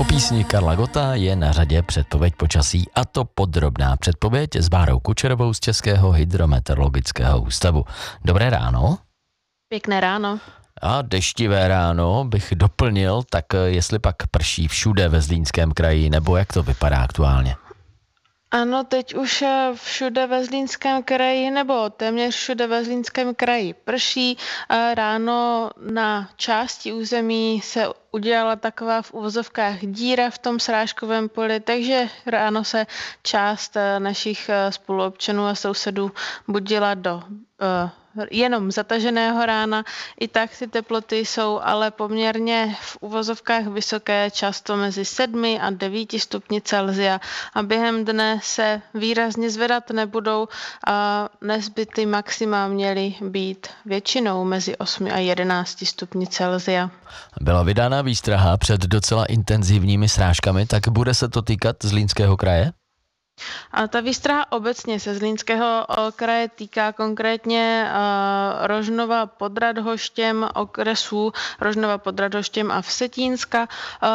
Po písni Karla Gotta je na řadě předpověď počasí, a to podrobná předpověď s Bárou Kučerovou z Českého hydrometeorologického ústavu. Dobré ráno. Pěkné ráno. A deštivé ráno bych doplnil, tak jestli pak prší všude ve Zlínském kraji, nebo jak to vypadá aktuálně? Ano, teď už všude ve Zlínském kraji, nebo téměř všude ve Zlínském kraji prší. Ráno na části území se udělala taková v uvozovkách díra v tom srážkovém poli, takže ráno se část našich spoluobčanů a sousedů budila do jenom zataženého rána. I tak ty teploty jsou ale poměrně v uvozovkách vysoké, často mezi 7 a 9 stupni Celsia a během dne se výrazně zvedat nebudou a dnes by ty maxima měly být většinou mezi 8 a 11 stupni Celsia. Byla vydána výstraha před docela intenzivními srážkami, tak bude se to týkat Zlínského kraje? A ta výstraha obecně se Zlínského kraje týká konkrétně Rožnova pod Radhoštěm, okresů Rožnova pod Radhoštěm a Vsetínska,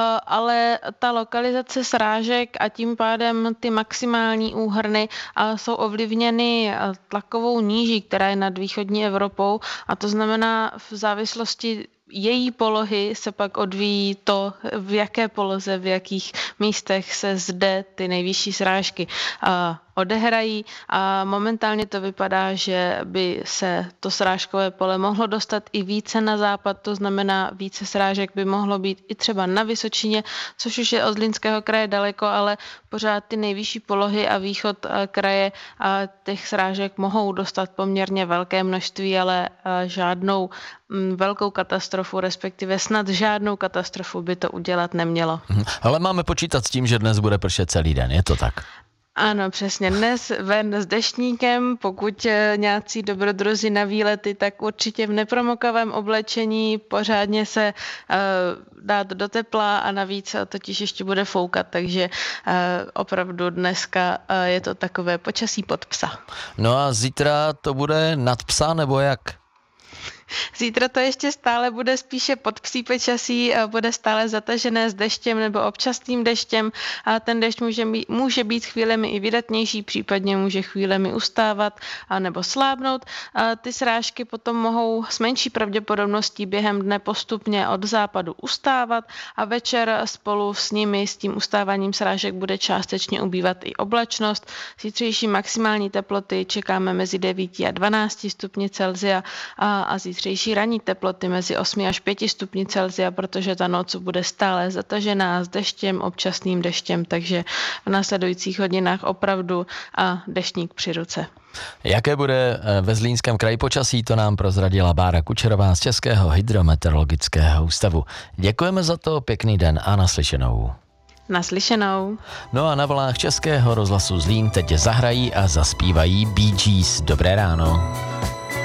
ale ta lokalizace srážek a tím pádem ty maximální úhrny jsou ovlivněny tlakovou níží, která je nad východní Evropou, a to znamená v závislosti její polohy se pak odvíjí to, v jaké poloze, v jakých místech se zde ty nejvyšší srážky odehrají, a momentálně to vypadá, že by se to srážkové pole mohlo dostat i více na západ, to znamená více srážek by mohlo být i třeba na Vysočině, což už je od Zlínského kraje daleko, ale pořád ty nejvyšší polohy a východ kraje těch srážek mohou dostat poměrně velké množství, ale žádnou velkou katastrofu, respektive snad žádnou katastrofu by to udělat nemělo. Ale máme počítat s tím, že dnes bude pršet celý den, je to tak? Ano, přesně. Dnes ven s deštníkem, pokud nějací dobrodruzi na výlety, tak určitě v nepromokavém oblečení, pořádně se dát do tepla a navíc totiž ještě bude foukat, takže opravdu dneska je to takové počasí pod psa. No a zítra to bude nad psa, nebo jak? Zítra to ještě stále bude spíše pod psí počasí, bude stále zatažené s deštěm nebo občasným deštěm a ten dešť může být chvílemi i vydatnější, případně může chvílemi ustávat nebo slábnout. Ty srážky potom mohou s menší pravděpodobností během dne postupně od západu ustávat a večer spolu s nimi, s tím ustáváním srážek, bude částečně ubývat i oblačnost. Zítřejší maximální teploty čekáme mezi 9 a 12 stupni Celsia a zítřejší ranní teploty mezi 8 až 5 stupni Celsia, protože ta noc bude stále zatažená s deštěm, občasným deštěm, takže v následujících hodinách opravdu deštník při ruce. Jaké bude ve Zlínském kraji počasí, to nám prozradila Bára Kučerová z Českého hydrometeorologického ústavu. Děkujeme za to, pěkný den a naslyšenou. Naslyšenou. No a na vlnách Českého rozhlasu Zlín teď zahrají a zaspívají Bee Gees. Dobré ráno.